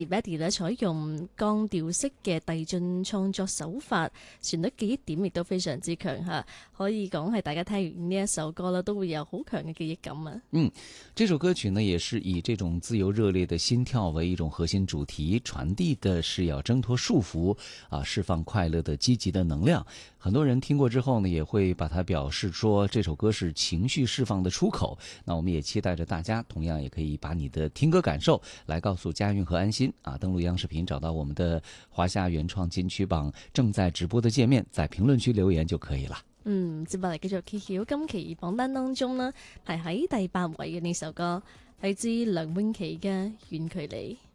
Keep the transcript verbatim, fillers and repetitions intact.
Betty 咧採用鋼調式嘅遞進創作手法，旋律記憶點亦都非常之強嚇，可以講係大家聽完呢一首歌啦，都會有好強嘅記憶感啊。 嗯，這首歌曲呢，也是以這種自由熱烈的心跳為一種核心主題，傳遞的是要掙脫束縛啊，釋放快樂的積極的能量。很多人聽過之後呢，也會把它表示說這首歌是情緒釋放的出口。那我們也期待着大家同樣也可以把你的聽歌感受來告訴佳韻和安心啊。登錄央視頻找到我們的華夏原創金曲榜正在直播的界面，在評論區留言就可以了。 嗯，接落嚟繼續揭曉今期榜單當中呢，排喺第八位嘅呢首歌，嚟自梁詠琪嘅《遠距離》。